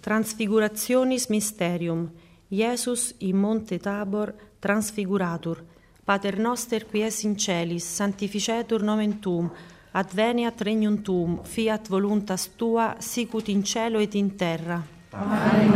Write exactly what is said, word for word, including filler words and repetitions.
Transfigurationis mysterium. Iesus in monte Tabor transfiguratur. Pater noster qui es in celis, sanctificetur nomen tuum, adveniat regnum tuum, fiat voluntas tua, sicut in cielo et in terra. Pane